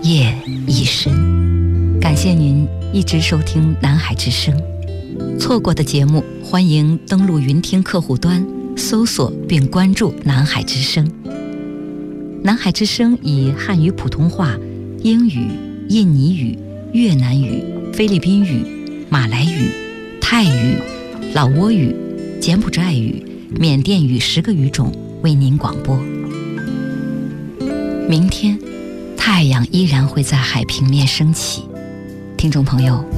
夜已深。感谢您一直收听南海之声，错过的节目欢迎登录云听客户端搜索并关注南海之声。南海之声以汉语普通话、英语、印尼语、越南语、菲律宾语、马来语、泰语、老挝语、柬埔寨语、缅甸语10个语种为您广播。明天太阳依然会在海平面升起，听众朋友